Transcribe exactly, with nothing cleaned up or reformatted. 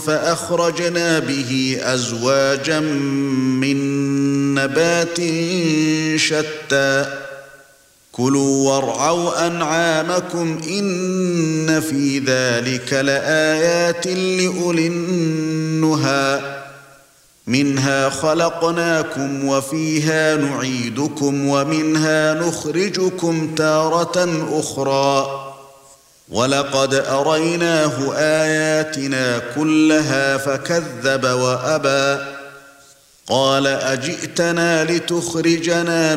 فأخرجنا به أزواجا من نبات شتى كلوا وارعوا أنعامكم إن في ذلك لآيات لأولي النهى منها خلقناكم وفيها نعيدكم ومنها نخرجكم تارة أخرى ولقد أريناه آياتنا كلها فكذب وأبى قال أجئتنا لتخرجنا